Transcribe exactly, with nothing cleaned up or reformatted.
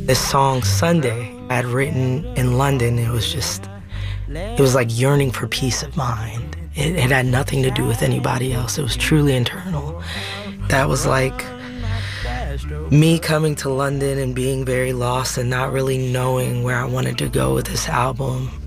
This song, Sunday, I had written in London. It was just, it was like yearning for peace of mind. It, it had nothing to do with anybody else. It was truly internal. That was like me coming to London and being very lost and not really knowing where I wanted to go with this album.